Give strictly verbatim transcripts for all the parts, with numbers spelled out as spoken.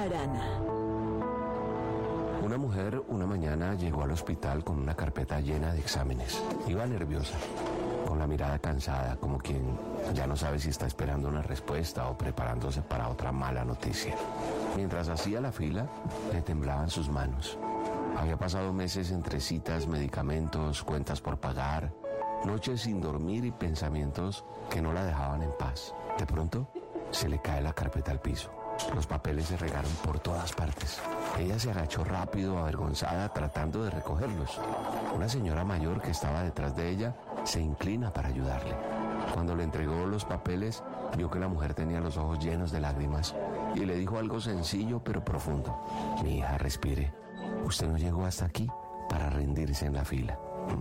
Arana. Una mujer una mañana llegó al hospital con una carpeta llena de exámenes. Iba nerviosa, con la mirada cansada, como quien ya no sabe si está esperando una respuesta o preparándose para otra mala noticia. Mientras hacía la fila, le temblaban sus manos. Había pasado meses entre citas, medicamentos, cuentas por pagar, noches sin dormir y pensamientos que no la dejaban en paz. De pronto, se le cae la carpeta al piso. Los papeles se regaron por todas partes. Ella se agachó rápido, avergonzada, tratando de recogerlos. Una señora mayor que estaba detrás de ella se inclina para ayudarle. Cuando le entregó los papeles, vio que la mujer tenía los ojos llenos de lágrimas y le dijo algo sencillo pero profundo. Mi hija, respire. Usted no llegó hasta aquí para rendirse en la fila.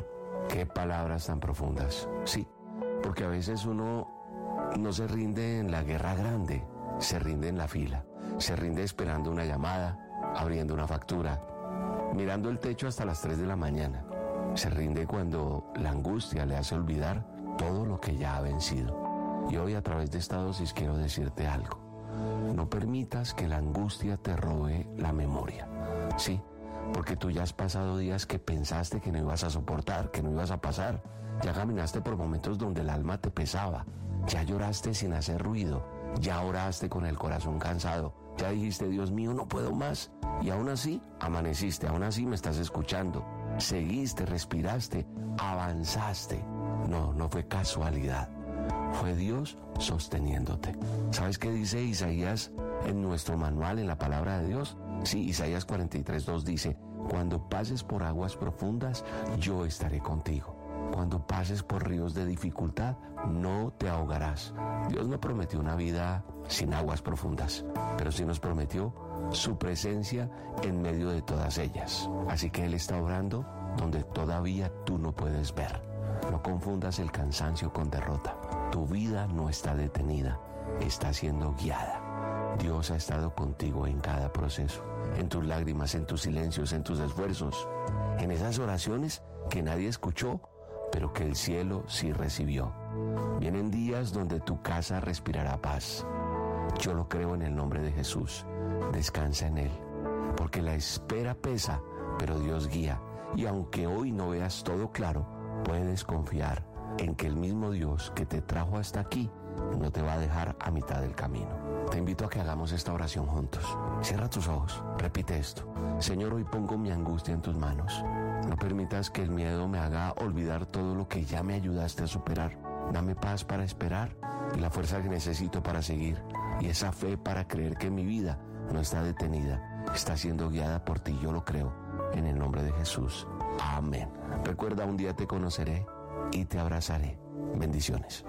Qué palabras tan profundas. Sí, porque a veces uno no se rinde en la guerra grande, se rinde en la fila, se rinde esperando una llamada, abriendo una factura, mirando el techo hasta las tres de la mañana. Se rinde cuando la angustia le hace olvidar todo lo que ya ha vencido. Y hoy, a través de esta dosis, quiero decirte algo. No permitas que la angustia te robe la memoria. Sí, porque tú ya has pasado días que pensaste que no ibas a soportar, que no ibas a pasar. Ya caminaste por momentos donde el alma te pesaba. Ya lloraste sin hacer ruido. Ya oraste con el corazón cansado. Ya dijiste, Dios mío, no puedo más. Y aún así, amaneciste, aún así me estás escuchando. Seguiste, respiraste, avanzaste. No, no fue casualidad. Fue Dios sosteniéndote. ¿Sabes qué dice Isaías en nuestro manual, en la palabra de Dios? Sí, Isaías cuarenta y tres, dos dice, cuando pases por aguas profundas, yo estaré contigo. Cuando pases por ríos de dificultad, no te ahogarás. Dios no prometió una vida sin aguas profundas, pero sí nos prometió su presencia en medio de todas ellas. Así que Él está obrando donde todavía tú no puedes ver. No confundas el cansancio con derrota. Tu vida no está detenida, está siendo guiada. Dios ha estado contigo en cada proceso, en tus lágrimas, en tus silencios, en tus esfuerzos, en esas oraciones que nadie escuchó, pero que el cielo sí recibió. Vienen días donde tu casa respirará paz. Yo lo creo en el nombre de Jesús. Descansa en Él, porque la espera pesa, pero Dios guía. Y aunque hoy no veas todo claro, puedes confiar en que el mismo Dios que te trajo hasta aquí no te va a dejar a mitad del camino. Te invito a que hagamos esta oración juntos. Cierra tus ojos, repite esto. Señor, hoy pongo mi angustia en tus manos. No permitas que el miedo me haga olvidar todo lo que ya me ayudaste a superar. Dame paz para esperar y la fuerza que necesito para seguir. Y esa fe para creer que mi vida no está detenida, está siendo guiada por ti. Yo lo creo, en el nombre de Jesús. Amén. Recuerda, un día te conoceré y te abrazaré. Bendiciones.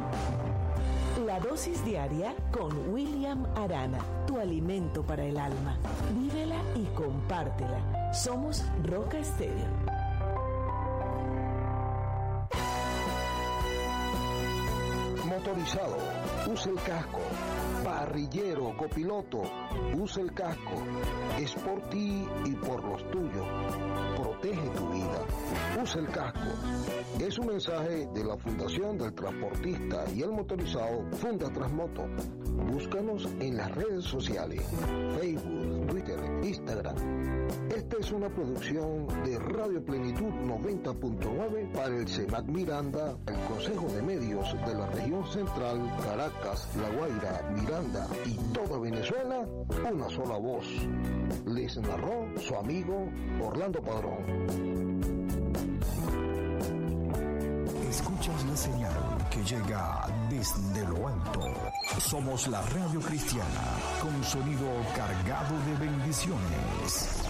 La dosis diaria con William Arana, tu alimento para el alma. Vívela y compártela. Somos Roca Estéreo. Motorizado, usa el casco. Parrillero, copiloto, usa el casco. Es por ti y por los tuyos. Protege tu vida. Usa el casco. Es un mensaje de la Fundación del Transportista y el Motorizado Funda Transmoto. Búscanos en las redes sociales, Facebook, Twitter, Instagram. Esta es una producción de Radio Plenitud noventa punto nueve para el CEMAC Miranda, el Consejo de Medios de la Región Central, Caracas, La Guaira, Miranda y toda Venezuela, una sola voz. Les narró su amigo Orlando Padrón. Escuchas la señal que llega desde lo alto. Somos la radio cristiana con sonido cargado de bendiciones.